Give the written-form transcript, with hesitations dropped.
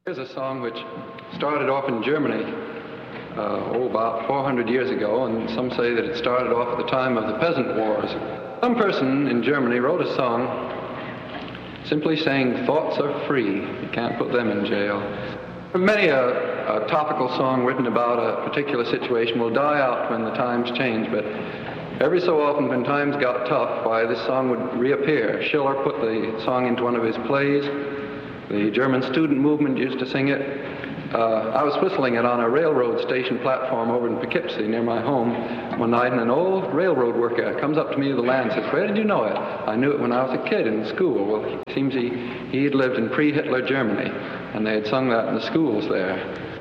Here's a song which started off in Germany, about 400 years ago, and some say that it started off at the time of the peasant wars. Some person in Germany wrote a song simply saying, "Thoughts are free, you can't put them in jail." Many a topical song written about a particular situation will die out when the times change, but every so often when times got tough, why, this song would reappear. Schiller put the song into one of his plays. The German student movement used to sing it. I was whistling it on a railroad station platform over in Poughkeepsie near my home one night, and an old railroad worker comes up to me with a lad and says, "Where did you know it?" "I knew it when I was a kid in school." Well, it seems he had lived in pre-Hitler Germany, and they had sung that in the schools there.